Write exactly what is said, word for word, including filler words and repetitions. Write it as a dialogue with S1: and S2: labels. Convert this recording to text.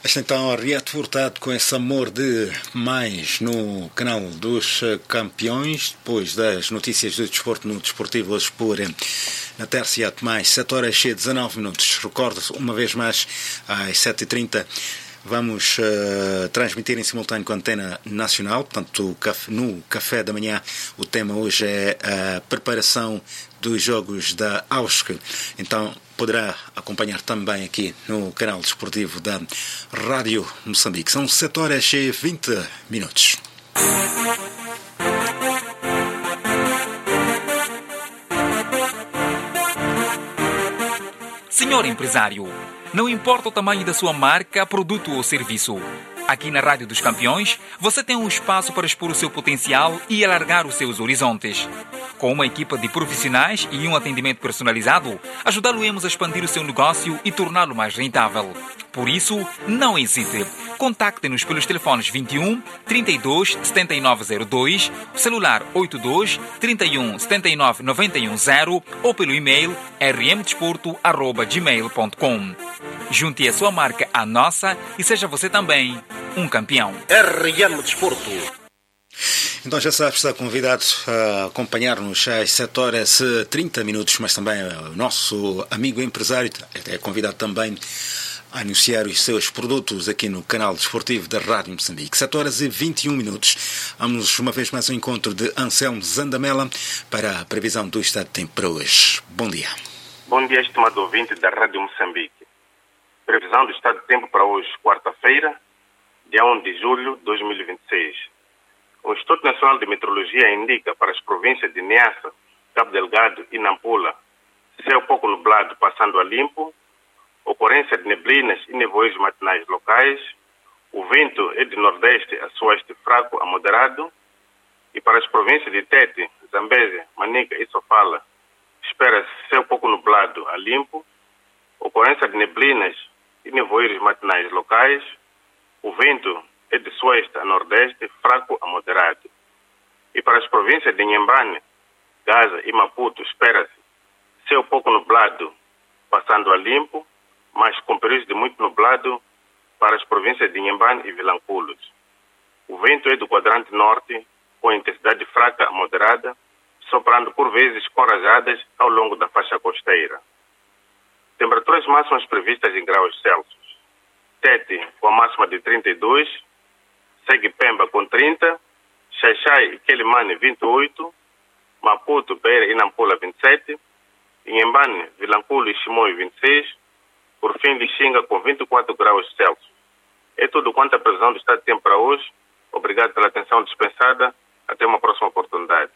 S1: Este então Riet Furtado com esse amor de mais no canal dos campeões, depois das notícias do desporto no Desportivo hoje por na Terça mais, sete horas e dezanove minutos. Recordo-se uma vez mais às sete e trinta. Vamos uh, transmitir em simultâneo com a Antena Nacional, portanto no Café da Manhã o tema hoje é a preparação dos jogos da AUSC, então poderá acompanhar também aqui no canal desportivo da Rádio Moçambique. São sete horas e vinte minutos.
S2: Senhor empresário, não importa o tamanho da sua marca, produto ou serviço. Aqui na Rádio dos Campeões, você tem um espaço para expor o seu potencial e alargar os seus horizontes. Com uma equipa de profissionais e um atendimento personalizado, ajudá-lo-emos a expandir o seu negócio e torná-lo mais rentável. Por isso, não hesite. Contacte-nos pelos telefones vinte e um, trinta e dois, setenta e nove zero dois, celular oitenta e dois, trinta e um, setenta e nove, noventa e um zero ou pelo e-mail r m desporto arroba gmail ponto com. Junte a sua marca à nossa e seja você também um campeão.
S3: R M Desporto.
S1: Então já sabe, está convidado a acompanhar-nos às sete horas e trinta minutos, mas também o nosso amigo empresário é convidado também a anunciar os seus produtos aqui no canal desportivo da Rádio Moçambique. sete horas e vinte e um minutos. Vamos uma vez mais ao encontro de Anselmo Zandamela para a previsão do estado de tempo para hoje. Bom dia.
S4: Bom dia, estimado ouvinte da Rádio Moçambique. Previsão do estado de tempo para hoje, quarta-feira, dia um de julho de dois mil e vinte e seis. O Instituto Nacional de Meteorologia indica para as províncias de Niassa, Cabo Delgado e Nampula céu pouco nublado passando a limpo, ocorrência de neblinas e nevoeiros matinais locais, o vento é de nordeste a sueste fraco a moderado, e para as províncias de Tete, Zambésia, Manica e Sofala espera-se céu pouco nublado a limpo, ocorrência de neblinas e nevoeiros matinais locais, o vento é de sueste a nordeste, fraco a moderado. E para as províncias de Inhambane, Gaza e Maputo, espera-se céu pouco nublado, passando a limpo, mas com períodos de muito nublado para as províncias de Inhambane e Vilanculos. O vento é do quadrante norte, com intensidade fraca a moderada, soprando por vezes com rajadas ao longo da faixa costeira. Temperaturas máximas previstas em graus Celsius. Tete com a máxima de trinta e dois, segue Pemba com trinta, Xaixai e Quelimane vinte e oito, Maputo, Beira e Nampula vinte e sete, Inhambane, Vilanculo e Chimoio vinte e seis, por fim Lixinga com vinte e quatro graus Celsius. É tudo quanto a previsão do estado de tempo para hoje. Obrigado pela atenção dispensada. Até uma próxima oportunidade.